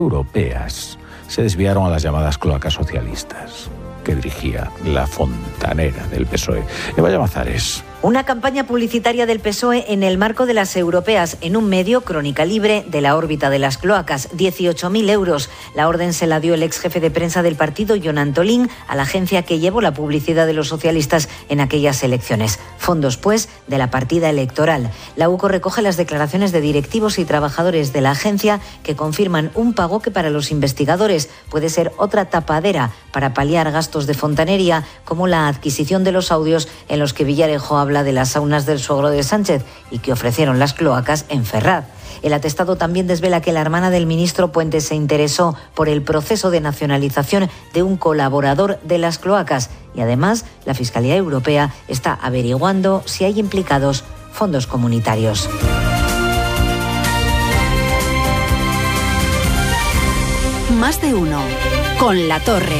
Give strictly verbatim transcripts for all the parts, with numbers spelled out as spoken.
europeas se desviaron a las llamadas cloacas socialistas que dirigía la fontanera del P S O E, Eva Llamazares. Una campaña publicitaria del P S O E en el marco de las europeas, en un medio, Crónica Libre, de la órbita de las cloacas, dieciocho mil euros. La orden se la dio el ex jefe de prensa del partido, Jon Antolín, a la agencia que llevó la publicidad de los socialistas en aquellas elecciones. Fondos, pues, de la partida electoral. La U C O recoge las declaraciones de directivos y trabajadores de la agencia que confirman un pago que para los investigadores puede ser otra tapadera para paliar gastos de fontanería, como la adquisición de los audios en los que Villarejo habla de las saunas del suegro de Sánchez y que ofrecieron las cloacas en Ferraz. El atestado también desvela que la hermana del ministro Puente se interesó por el proceso de nacionalización de un colaborador de las cloacas y además la Fiscalía Europea está averiguando si hay implicados fondos comunitarios. Más de uno con La Torre.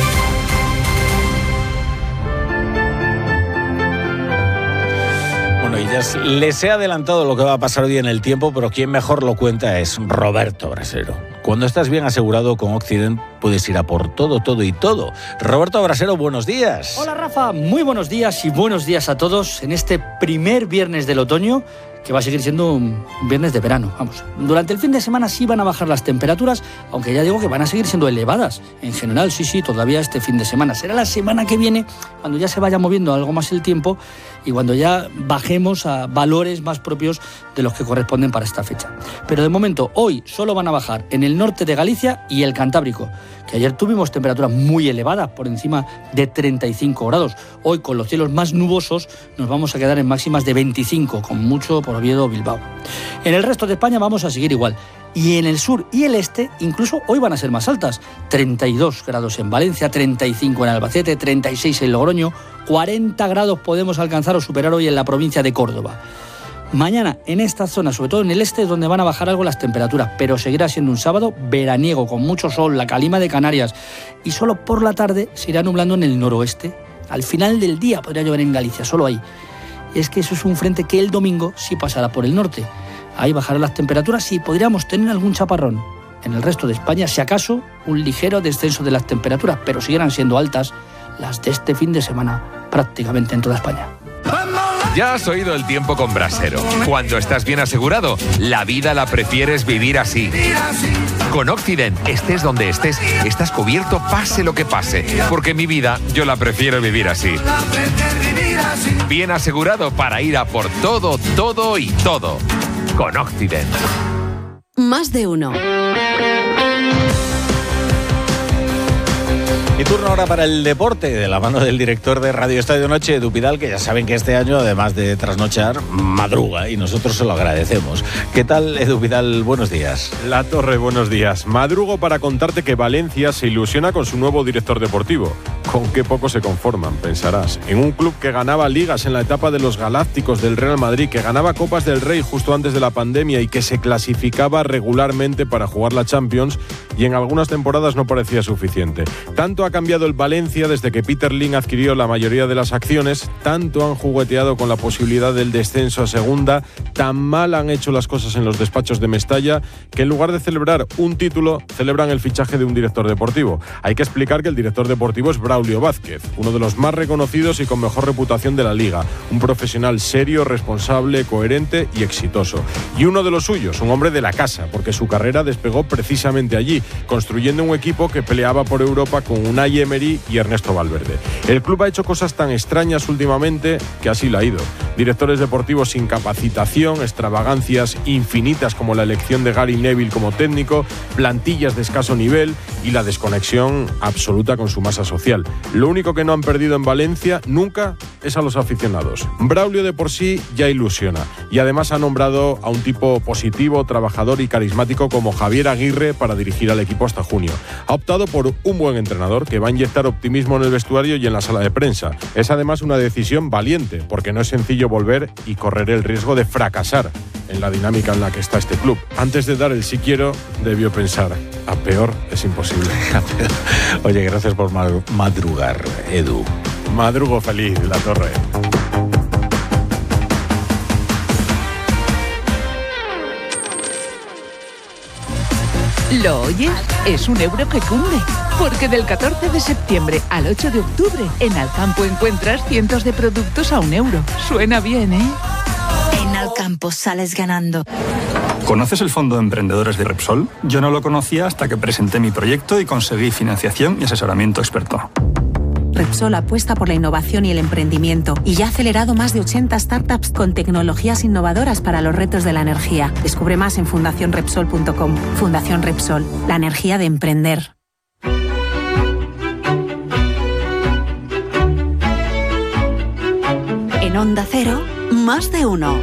Bueno, y ya les he adelantado lo que va a pasar hoy en el tiempo, pero quien mejor lo cuenta es Roberto Brasero. Cuando estás bien asegurado con Occident, puedes ir a por todo, todo y todo. Roberto Brasero, buenos días. Hola Rafa, muy buenos días y buenos días a todos en este primer viernes del otoño, que va a seguir siendo un viernes de verano. Vamos, durante el fin de semana sí van a bajar las temperaturas, aunque ya digo que van a seguir siendo elevadas. En general, sí, sí, todavía este fin de semana. Será la semana que viene cuando ya se vaya moviendo algo más el tiempo y cuando ya bajemos a valores más propios de los que corresponden para esta fecha. Pero de momento, hoy solo van a bajar en el norte de Galicia y el Cantábrico, que ayer tuvimos temperaturas muy elevadas, por encima de treinta y cinco grados. Hoy, con los cielos más nubosos, nos vamos a quedar en máximas de veinticinco, con mucho por Oviedo o Bilbao. En el resto de España vamos a seguir igual. Y en el sur y el este, incluso hoy van a ser más altas. treinta y dos grados en Valencia, treinta y cinco en Albacete, treinta y seis en Logroño, cuarenta grados podemos alcanzar o superar hoy en la provincia de Córdoba. Mañana en esta zona, sobre todo en el este, es donde van a bajar algo las temperaturas, pero seguirá siendo un sábado veraniego, con mucho sol, la calima de Canarias, y solo por la tarde se irá nublando en el noroeste. Al final del día podría llover en Galicia, solo ahí. Es que eso es un frente que el domingo sí pasará por el norte. Ahí bajarán las temperaturas y podríamos tener algún chaparrón. En el resto de España, si acaso, un ligero descenso de las temperaturas, pero seguirán siendo altas las de este fin de semana, prácticamente en toda España. Ya has oído el tiempo con Brasero. Cuando estás bien asegurado, la vida la prefieres vivir así. Con Occident, estés donde estés, estás cubierto pase lo que pase. Porque mi vida, yo la prefiero vivir así. Bien asegurado para ir a por todo, todo y todo. Con Occident. Más de uno. Y turno ahora para el deporte, de la mano del director de Radio Estadio Noche, Edu Pidal, que ya saben que este año, además de trasnochar, madruga, y nosotros se lo agradecemos. ¿Qué tal, Edu Pidal? Buenos días. La Torre, buenos días. Madrugo para contarte que Valencia se ilusiona con su nuevo director deportivo. Con qué poco se conforman, pensarás. En un club que ganaba ligas en la etapa de los Galácticos del Real Madrid, que ganaba Copas del Rey justo antes de la pandemia y que se clasificaba regularmente para jugar la Champions, y en algunas temporadas no parecía suficiente. Tanto ha cambiado el Valencia desde que Peter Lim adquirió la mayoría de las acciones, tanto han jugueteado con la posibilidad del descenso a segunda, tan mal han hecho las cosas en los despachos de Mestalla, que en lugar de celebrar un título, celebran el fichaje de un director deportivo. Hay que explicar que el director deportivo es Braulio Vázquez, uno de los más reconocidos y con mejor reputación de la liga, un profesional serio, responsable, coherente y exitoso. Y uno de los suyos, un hombre de la casa, porque su carrera despegó precisamente allí, construyendo un equipo que peleaba por Europa con Unai Emery y Ernesto Valverde. El club ha hecho cosas tan extrañas últimamente que así lo ha ido. Directores deportivos sin capacitación, extravagancias infinitas como la elección de Gary Neville como técnico, plantillas de escaso nivel y la desconexión absoluta con su masa social. Lo único que no han perdido en Valencia nunca es a los aficionados. Braulio de por sí ya ilusiona y además ha nombrado a un tipo positivo, trabajador y carismático como Javier Aguirre para dirigir al equipo hasta junio. Ha optado por un buen entrenador que va a inyectar optimismo en el vestuario y en la sala de prensa. Es además una decisión valiente, porque no es sencillo volver y correr el riesgo de fracasar en la dinámica en la que está este club. Antes de dar el sí quiero, debió pensar, a peor es imposible. Oye, gracias por madrugar, Edu. Madrugo feliz, La Torre. ¿Lo oyes? Es un euro que cunde. Porque del catorce de septiembre al ocho de octubre, en Alcampo encuentras cientos de productos a un euro. Suena bien, ¿eh? En Alcampo sales ganando. ¿Conoces el Fondo de Emprendedores de Repsol? Yo no lo conocía hasta que presenté mi proyecto y conseguí financiación y asesoramiento experto. Repsol apuesta por la innovación y el emprendimiento y ya ha acelerado más de ochenta startups con tecnologías innovadoras para los retos de la energía. Descubre más en fundación repsol punto com. Fundación Repsol, la energía de emprender. En Onda Cero, más de uno.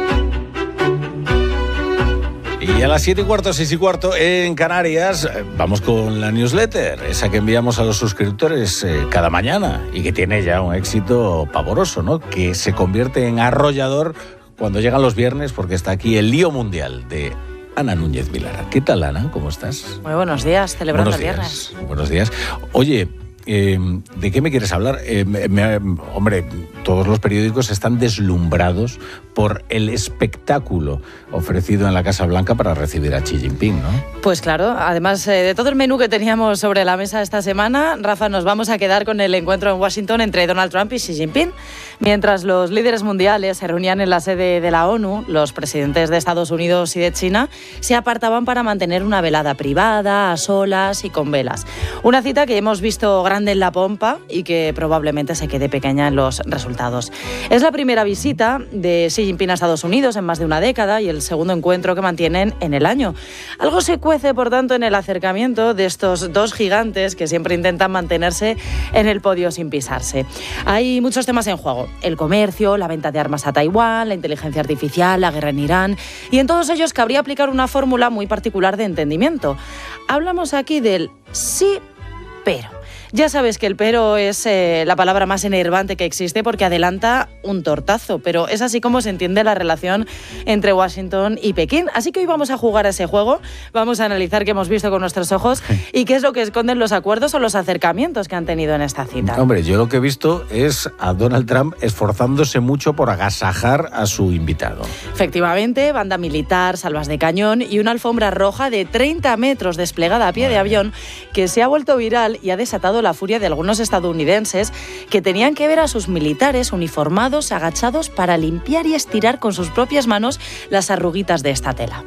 Y a las siete y cuarto, seis y cuarto en Canarias, vamos con la newsletter, esa que enviamos a los suscriptores eh, cada mañana y que tiene ya un éxito pavoroso, ¿no? Que se convierte en arrollador cuando llegan los viernes, porque está aquí el lío mundial de Ana Núñez Vilara. ¿Qué tal, Ana? ¿Cómo estás? Muy buenos días, celebrando buenos el viernes. Días, buenos días. Oye, eh, ¿de qué me quieres hablar? Eh, me, me, hombre, todos los periódicos están deslumbrados por el espectáculo ofrecido en la Casa Blanca para recibir a Xi Jinping, ¿no? Pues claro, además eh, de todo el menú que teníamos sobre la mesa esta semana, Rafa, nos vamos a quedar con el encuentro en Washington entre Donald Trump y Xi Jinping. Mientras los líderes mundiales se reunían en la sede de la ONU, los presidentes de Estados Unidos y de China se apartaban para mantener una velada privada, a solas y con velas. Una cita que hemos visto grande en la pompa y que probablemente se quede pequeña en los resultados. Es la primera visita de Xi Jinping a Estados Unidos en más de una década y el segundo encuentro que mantienen en el año. Algo se cuece, por tanto, en el acercamiento de estos dos gigantes que siempre intentan mantenerse en el podio sin pisarse. Hay muchos temas en juego: el comercio, la venta de armas a Taiwán, la inteligencia artificial, la guerra en Irán, y en todos ellos cabría aplicar una fórmula muy particular de entendimiento. Hablamos aquí del sí, pero. Ya sabes que el pero es eh, la palabra más enervante que existe porque adelanta un tortazo, pero es así como se entiende la relación entre Washington y Pekín. Así que hoy vamos a jugar a ese juego, vamos a analizar qué hemos visto con nuestros ojos y qué es lo que esconden los acuerdos o los acercamientos que han tenido en esta cita. Hombre, yo lo que he visto es a Donald Trump esforzándose mucho por agasajar a su invitado. Efectivamente, banda militar, salvas de cañón y una alfombra roja de treinta metros desplegada a pie de avión que se ha vuelto viral y ha desatado la furia de algunos estadounidenses que tenían que ver a sus militares uniformados agachados para limpiar y estirar con sus propias manos las arruguitas de esta tela.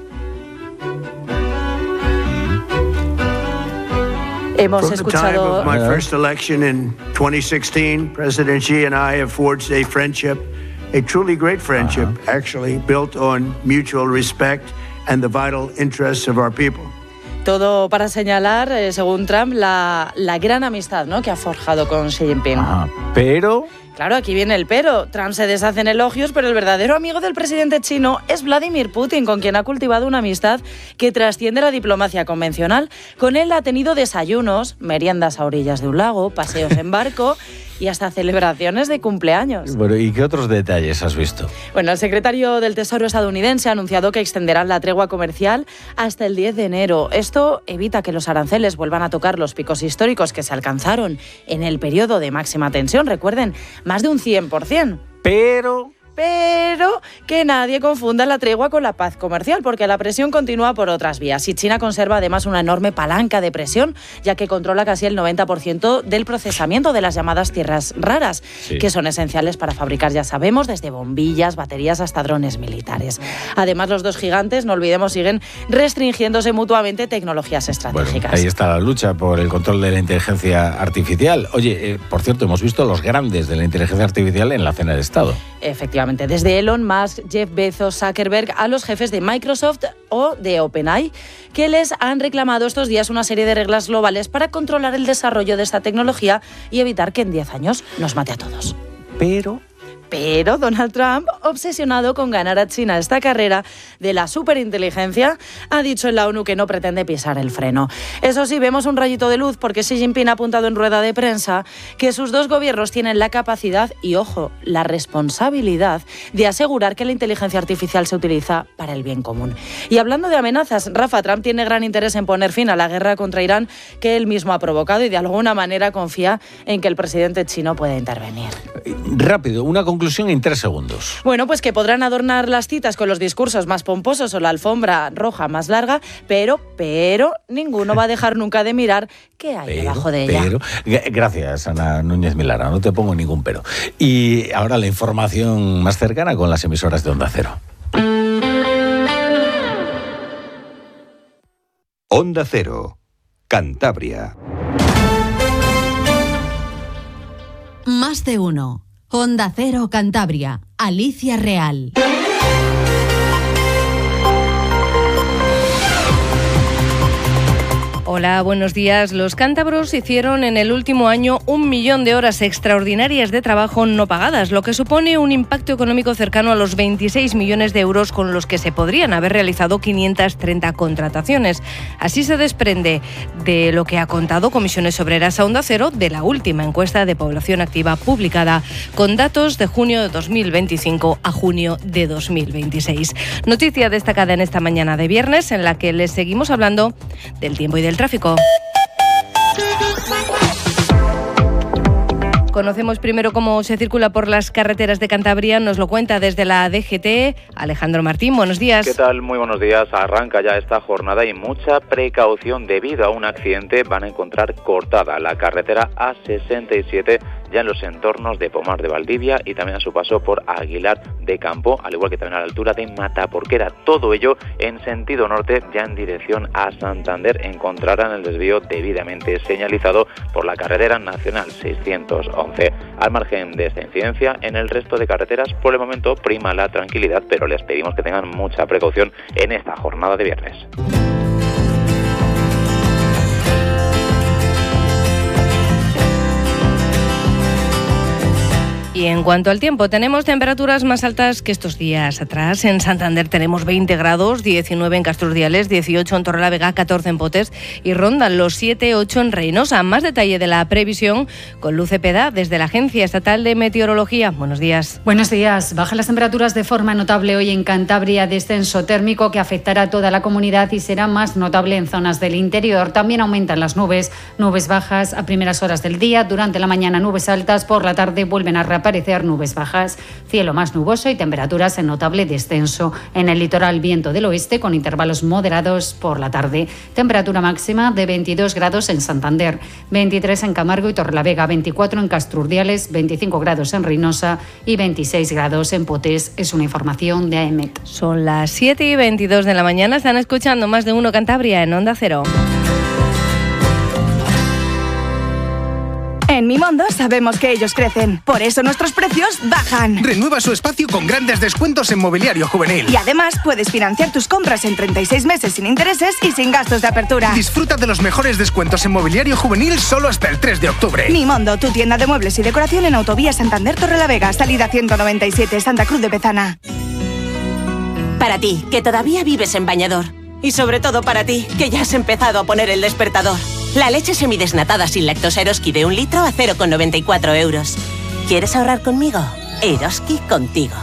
Hemos escuchado... From the time of my first election in twenty sixteen, President Xi and I have forged a friendship, a truly great friendship, uh-huh. actually, built on mutual respect and the vital interests of our people. Todo para señalar, eh, según Trump, la, la gran amistad, ¿no?, que ha forjado con Xi Jinping. Ajá, pero... Claro, aquí viene el pero. Trump se deshace en elogios, pero el verdadero amigo del presidente chino es Vladimir Putin, con quien ha cultivado una amistad que trasciende la diplomacia convencional. Con él ha tenido desayunos, meriendas a orillas de un lago, paseos en barco y hasta celebraciones de cumpleaños. Bueno, ¿y qué otros detalles has visto? Bueno, el secretario del Tesoro estadounidense ha anunciado que extenderán la tregua comercial hasta el diez de enero. Esto evita que los aranceles vuelvan a tocar los picos históricos que se alcanzaron en el periodo de máxima tensión. Recuerden, más de un cien por ciento. Pero... Pero que nadie confunda la tregua con la paz comercial, porque la presión continúa por otras vías. Y China conserva además una enorme palanca de presión, ya que controla casi el noventa por ciento del procesamiento de las llamadas tierras raras, sí. que son esenciales para fabricar, ya sabemos, desde bombillas, baterías hasta drones militares. Además, los dos gigantes, no olvidemos, siguen restringiéndose mutuamente tecnologías estratégicas. Bueno, ahí está la lucha por el control de la inteligencia artificial. Oye, eh, por cierto, hemos visto los grandes de la inteligencia artificial en la cena de Estado. Efectivamente. Desde Elon Musk, Jeff Bezos, Zuckerberg, a los jefes de Microsoft o de OpenAI, que les han reclamado estos días una serie de reglas globales para controlar el desarrollo de esta tecnología y evitar que en diez años nos mate a todos. Pero... Pero Donald Trump, obsesionado con ganar a China esta carrera de la superinteligencia, ha dicho en la ONU que no pretende pisar el freno. Eso sí, vemos un rayito de luz porque Xi Jinping ha apuntado en rueda de prensa que sus dos gobiernos tienen la capacidad y, ojo, la responsabilidad de asegurar que la inteligencia artificial se utiliza para el bien común. Y hablando de amenazas, Rafa, Trump tiene gran interés en poner fin a la guerra contra Irán que él mismo ha provocado y de alguna manera confía en que el presidente chino pueda intervenir. Rápido, una conclusión conclusión en tres segundos. Bueno, pues que podrán adornar las citas con los discursos más pomposos o la alfombra roja más larga, pero, pero ninguno va a dejar nunca de mirar qué hay pero, debajo de ella. Pero, gracias, Ana Núñez Milara, no te pongo ningún pero. Y ahora la información más cercana con las emisoras de Onda Cero. Onda Cero, Cantabria. Más de uno. Onda Cero Cantabria. Alicia Real. Hola, buenos días. Los cántabros hicieron en el último año un millón de horas extraordinarias de trabajo no pagadas, lo que supone un impacto económico cercano a los veintiséis millones de euros con los que se podrían haber realizado quinientas treinta contrataciones. Así se desprende de lo que ha contado Comisiones Obreras a Onda Cero de la última encuesta de población activa publicada con datos de junio de dos mil veinticinco a junio de dos mil veintiséis. Noticia destacada en esta mañana de viernes en la que les seguimos hablando del tiempo y del tráfico. Conocemos primero cómo se circula por las carreteras de Cantabria. Nos lo cuenta desde la D G T Alejandro Martín. Buenos días. ¿Qué tal? Muy buenos días. Arranca ya esta jornada y mucha precaución. Debido a un accidente van a encontrar cortada la carretera A sesenta y siete ya en los entornos de Pomar de Valdivia y también a su paso por Aguilar de Campo, al igual que también a la altura de Mataporquera. Todo ello en sentido norte, ya en dirección a Santander. Encontrarán el desvío debidamente señalizado por la carretera nacional seiscientos once. Al margen de esta incidencia, en el resto de carreteras, por el momento prima la tranquilidad, pero les pedimos que tengan mucha precaución en esta jornada de viernes. Y en cuanto al tiempo, tenemos temperaturas más altas que estos días atrás. En Santander tenemos veinte grados, diecinueve en Castrurdiales, dieciocho en Torrelavega, catorce en Potes y rondan los siete ocho en Reynosa. Más detalle de la previsión con Luz Cepeda desde la Agencia Estatal de Meteorología. Buenos días. Buenos días. Bajan las temperaturas de forma notable hoy en Cantabria, descenso térmico que afectará a toda la comunidad y será más notable en zonas del interior. También aumentan las nubes, nubes bajas a primeras horas del día, durante la mañana nubes altas, por la tarde vuelven a reaparecer nubes bajas, cielo más nuboso y temperaturas en notable descenso. En el litoral, viento del oeste con intervalos moderados por la tarde. Temperatura máxima de veintidós grados en Santander, veintitrés en Camargo y Torrelavega, veinticuatro en Castrurdiales, veinticinco grados en Reynosa y veintiséis grados en Potés. Es una información de A E M E T. Son las siete y veintidós de la mañana. Están escuchando Más de Uno Cantabria en Onda Cero. En Mimondo sabemos que ellos crecen, por eso nuestros precios bajan. Renueva su espacio con grandes descuentos en mobiliario juvenil. Y además puedes financiar tus compras en treinta y seis meses sin intereses y sin gastos de apertura. Disfruta de los mejores descuentos en mobiliario juvenil solo hasta el tres de octubre. Mimondo, tu tienda de muebles y decoración en Autovía Santander Torrelavega, salida ciento noventa y siete, Santa Cruz de Bezana. Para ti, que todavía vives en bañador. Y sobre todo para ti, que ya has empezado a poner el despertador. La leche semidesnatada sin lactosa Eroski de un litro a cero coma noventa y cuatro euros. ¿Quieres ahorrar conmigo? Eroski contigo.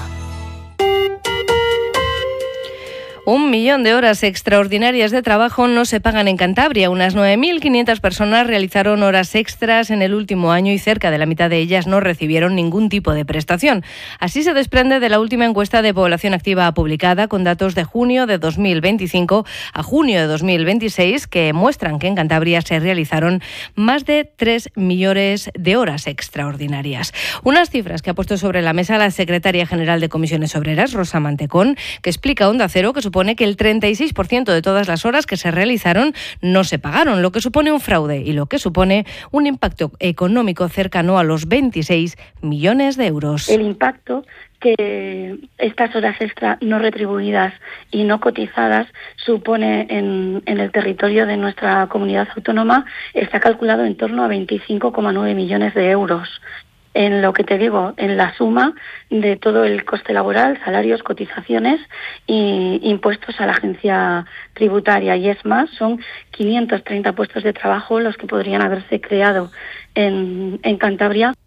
Un millón de horas extraordinarias de trabajo no se pagan en Cantabria. Unas nueve mil quinientas personas realizaron horas extras en el último año y cerca de la mitad de ellas no recibieron ningún tipo de prestación. Así se desprende de la última encuesta de población activa publicada con datos de junio de dos mil veinticinco a junio de dos mil veintiséis que muestran que en Cantabria se realizaron más de tres millones de horas extraordinarias. Unas cifras que ha puesto sobre la mesa la secretaria general de Comisiones Obreras, Rosa Mantecón, que explica a Onda Cero que supone que el treinta y seis por ciento de todas las horas que se realizaron no se pagaron, lo que supone un fraude y lo que supone un impacto económico cercano a los veintiséis millones de euros. El impacto que estas horas extra no retribuidas y no cotizadas supone en, en el territorio de nuestra comunidad autónoma está calculado en torno a veinticinco coma nueve millones de euros. En lo que te digo, en la suma de todo el coste laboral, salarios, cotizaciones y impuestos a la agencia tributaria. Y es más, son quinientos treinta puestos de trabajo los que podrían haberse creado en, en Cantabria.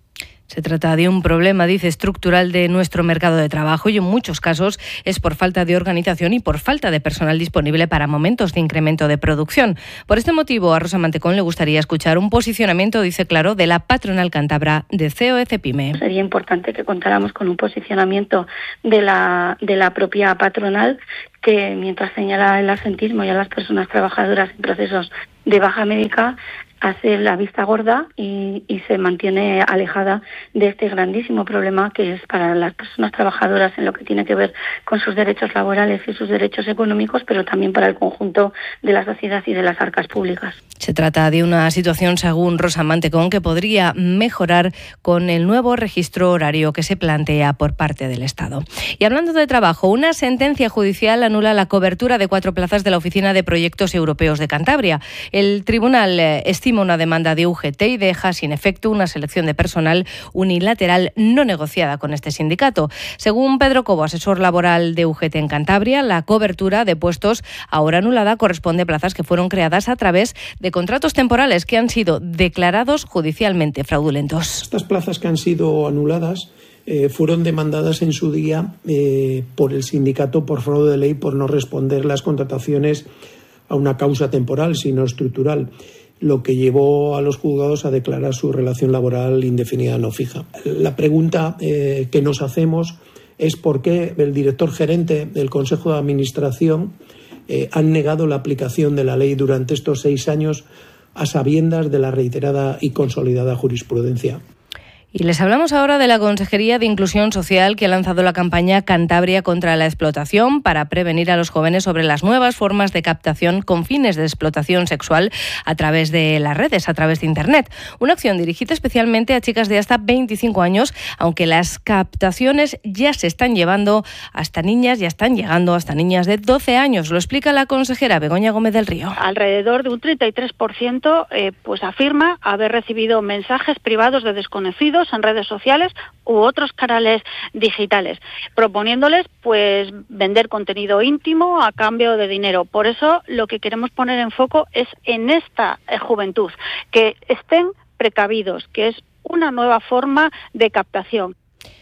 Se trata de un problema, dice, estructural de nuestro mercado de trabajo y en muchos casos es por falta de organización y por falta de personal disponible para momentos de incremento de producción. Por este motivo, a Rosa Mantecón le gustaría escuchar un posicionamiento, dice claro, de la patronal cántabra de C O E Cepime. Sería importante que contáramos con un posicionamiento de la, de la propia patronal que, mientras señala el absentismo y a las personas trabajadoras en procesos de baja médica, hace la vista gorda y, y se mantiene alejada de este grandísimo problema que es para las personas trabajadoras en lo que tiene que ver con sus derechos laborales y sus derechos económicos, pero también para el conjunto de la sociedad y de las arcas públicas. Se trata de una situación, según Rosa Mantecón, que podría mejorar con el nuevo registro horario que se plantea por parte del Estado. Y hablando de trabajo, una sentencia judicial anula la cobertura de cuatro plazas de la Oficina de Proyectos Europeos de Cantabria. El tribunal estima una demanda de U G T y deja sin efecto una selección de personal unilateral no negociada con este sindicato. Según Pedro Cobo, asesor laboral de U G T en Cantabria, la cobertura de puestos ahora anulada corresponde a plazas que fueron creadas a través de contratos temporales que han sido declarados judicialmente fraudulentos. Estas plazas que han sido anuladas eh, fueron demandadas en su día eh, por el sindicato por fraude de ley, por no responder las contrataciones a una causa temporal, sino estructural, lo que llevó a los juzgados a declarar su relación laboral indefinida no fija. La pregunta eh, que nos hacemos es por qué el director gerente del Consejo de Administración eh, han negado la aplicación de la ley durante estos seis años a sabiendas de la reiterada y consolidada jurisprudencia. Y les hablamos ahora de la Consejería de Inclusión Social, que ha lanzado la campaña Cantabria contra la explotación para prevenir a los jóvenes sobre las nuevas formas de captación con fines de explotación sexual a través de las redes, a través de Internet. Una acción dirigida especialmente a chicas de hasta veinticinco años, aunque las captaciones ya se están llevando hasta niñas, ya están llegando hasta niñas de doce años. Lo explica la consejera Begoña Gómez del Río. Alrededor de un treinta y tres por ciento eh, pues afirma haber recibido mensajes privados de desconocidos en redes sociales u otros canales digitales, proponiéndoles pues vender contenido íntimo a cambio de dinero. Por eso lo que queremos poner en foco es en esta eh, juventud, que estén precavidos, que es una nueva forma de captación.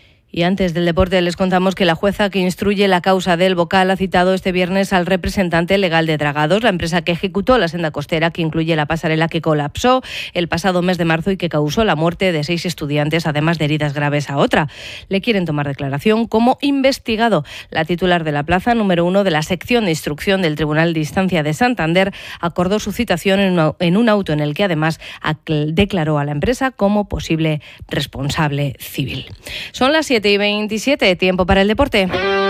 Y antes del deporte les contamos que la jueza que instruye la causa del Bocal ha citado este viernes al representante legal de Dragados, la empresa que ejecutó la senda costera que incluye la pasarela que colapsó el pasado mes de marzo y que causó la muerte de seis estudiantes, además de heridas graves a otra. Le quieren tomar declaración como investigado. La titular de la plaza número uno de la sección de instrucción del Tribunal de Instancia de Santander acordó su citación en, una, en un auto en el que además declaró a la empresa como posible responsable civil. Son las siete y veintisiete, tiempo para el deporte.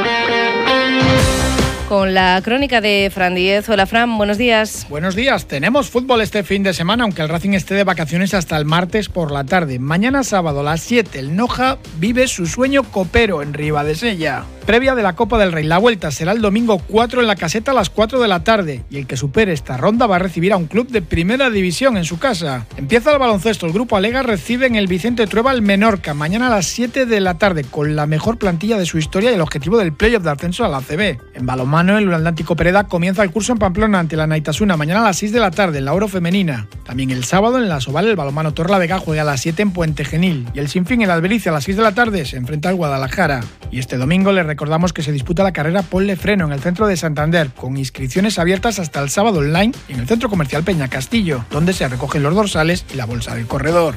Con la crónica de Fran Díez. Hola Fran, buenos días. Buenos días, tenemos fútbol este fin de semana, aunque el Racing esté de vacaciones hasta el martes por la tarde. Mañana sábado a las siete, el Noja vive su sueño copero en Ribadesella. Previa de la Copa del Rey, la vuelta será el domingo cuatro en la Caseta a las cuatro de la tarde y el que supere esta ronda va a recibir a un club de primera división en su casa. Empieza el baloncesto, el Grupo Alega recibe en el Vicente Trueba al Menorca mañana a las siete de la tarde con la mejor plantilla de su historia y el objetivo del playoff de ascenso a la A C B. En balonmano, el Atlántico Pereda comienza el curso en Pamplona ante la Naitasuna mañana a las seis de la tarde en la Oro Femenina. También el sábado en la Soval el balonmano Torlavega juega a las siete en Puente Genil y el Sinfín en Albericia a las seis de la tarde se enfrenta al Guadalajara. Y este domingo le recordamos que se disputa la carrera Ponle Freno en el centro de Santander, con inscripciones abiertas hasta el sábado online en el centro comercial Peña Castillo, donde se recogen los dorsales y la bolsa del corredor.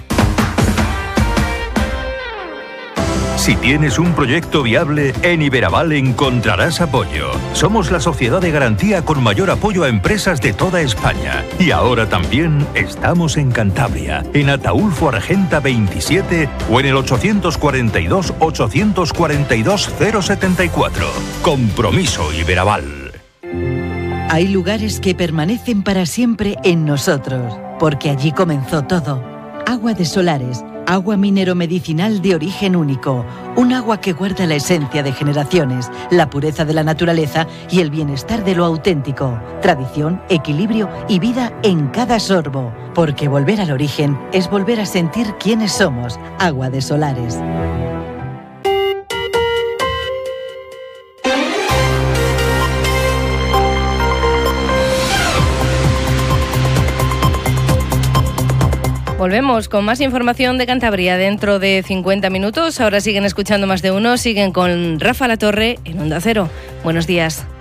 Si tienes un proyecto viable, en Iberaval encontrarás apoyo. Somos la sociedad de garantía con mayor apoyo a empresas de toda España. Y ahora también estamos en Cantabria, en Ataulfo Argenta veintisiete o en el ochocientos cuarenta y dos, ochocientos cuarenta y dos, cero setenta y cuatro. Compromiso Iberaval. Hay lugares que permanecen para siempre en nosotros, porque allí comenzó todo. Agua de Solares. Agua minero-medicinal de origen único, un agua que guarda la esencia de generaciones, la pureza de la naturaleza y el bienestar de lo auténtico, tradición, equilibrio y vida en cada sorbo, porque volver al origen es volver a sentir quiénes somos. Agua de Solares. Volvemos con más información de Cantabria dentro de cincuenta minutos. Ahora siguen escuchando Más de Uno, siguen con Rafa Latorre en Onda Cero. Buenos días.